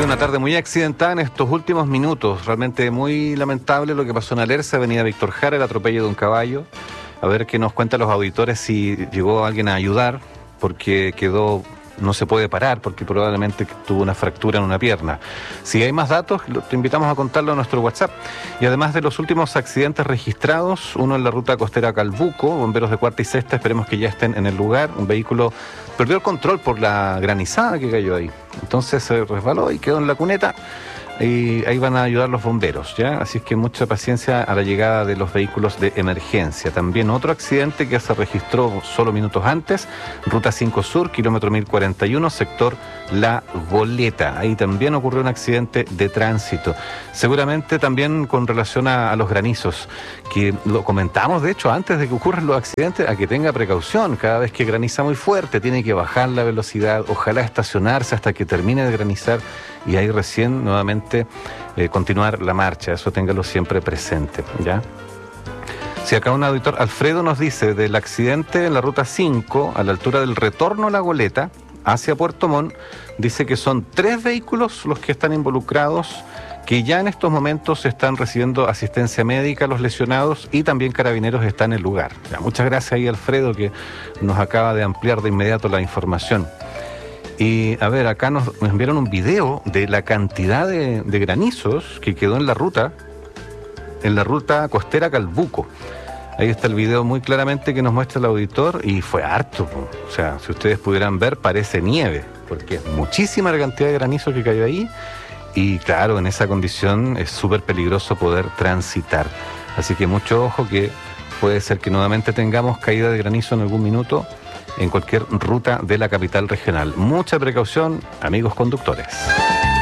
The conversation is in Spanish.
una tarde muy accidentada en estos últimos minutos. Realmente muy lamentable lo que pasó en Alerce, avenida Víctor Jara, el atropello de un caballo. A ver qué nos cuentan los auditores, si llegó alguien a ayudar, porque no se puede parar, porque probablemente tuvo una fractura en una pierna. Si hay más datos, te invitamos a contarlo a nuestro WhatsApp. Y además de los últimos accidentes registrados, uno en la ruta costera Calbuco, bomberos de cuarta y sexta, esperemos que ya estén en el lugar. Un vehículo perdió el control por la granizada que cayó ahí. Entonces se resbaló y quedó en la cuneta. Y ahí van a ayudar los bomberos, ¿ya? Así es que mucha paciencia a la llegada de los vehículos de emergencia. También otro accidente que se registró solo minutos antes, Ruta 5 Sur, kilómetro 1041, sector La Goleta. Ahí también ocurrió un accidente de tránsito. Seguramente también con relación a los granizos, que lo comentamos de hecho antes de que ocurran los accidentes, a que tenga precaución. Cada vez que graniza muy fuerte tiene que bajar la velocidad, ojalá estacionarse hasta que termine de granizar y ahí recién nuevamente continuar la marcha. Eso téngalo siempre presente, ¿ya? Si acá un auditor, Alfredo, nos dice del accidente en la ruta 5 a la altura del retorno a La Goleta hacia Puerto Montt, dice que son 3 vehículos los que están involucrados, que ya en estos momentos están recibiendo asistencia médica a los lesionados y también Carabineros está en el lugar. Ya, muchas gracias ahí, Alfredo, que nos acaba de ampliar de inmediato la información. Y a ver, acá nos enviaron un video de la cantidad de granizos que quedó en la ruta costera Calbuco. Ahí está el video muy claramente que nos muestra el auditor y fue harto. O sea, si ustedes pudieran ver, parece nieve, porque es muchísima la cantidad de granizo que cayó ahí. Y claro, en esa condición es súper peligroso poder transitar. Así que mucho ojo, que puede ser que nuevamente tengamos caída de granizo en algún minuto en cualquier ruta de la capital regional. Mucha precaución, amigos conductores.